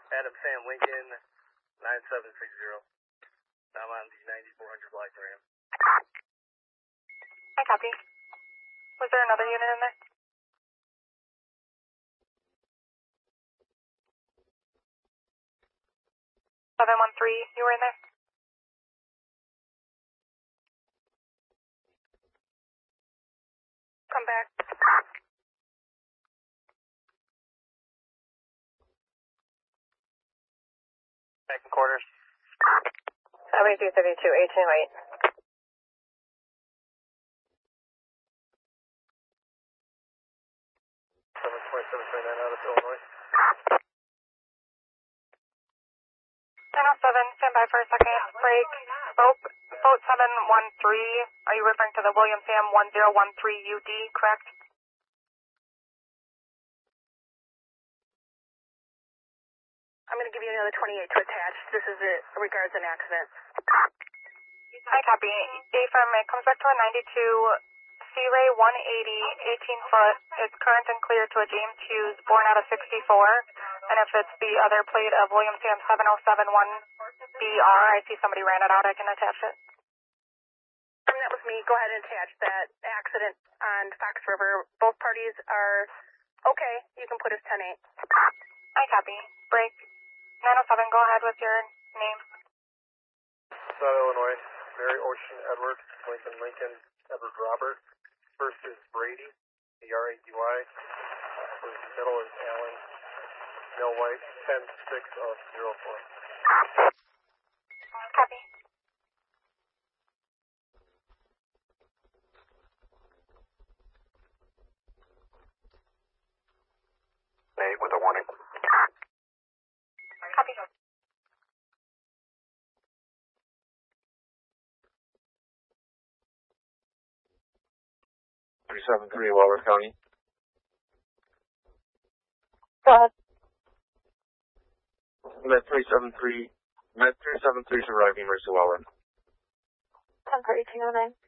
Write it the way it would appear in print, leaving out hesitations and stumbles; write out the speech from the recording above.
Adam Sam Lincoln, 9760. I'm on the 9400 block Ram. I copy. Was there another unit in there? You were in there? Come back. Back in quarters. 7232, 1808. 7.739 out of Illinois. 907, stand by for a second. Break. Boat 713. Are you referring to the William Sam 1013 UD, correct? I'm going to give you another 28 to attach. This is it regards an accident. I copy. AFM, it comes back to a 92 Sea Ray 180, 18 foot. It's current and clear to a James Hughes born out of 64. And if it's the other plate of William Sam 7071BR, I see somebody ran it out, I can attach it. That was me. Go ahead and attach that accident on Fox River. Both parties are okay. You can put us 10-8. I copy. Break. 907, go ahead with your name. South Illinois, Mary Ocean Edward, Lincoln Edward Robert. First is Brady, B-R-A-D-Y. Middle is Allen, Mill White, 10-6-04. Copy. Nate with a warning. Copy. 373 Walworth County. Go ahead. Med 373 is arriving, Mercy Walworth. 10-3209.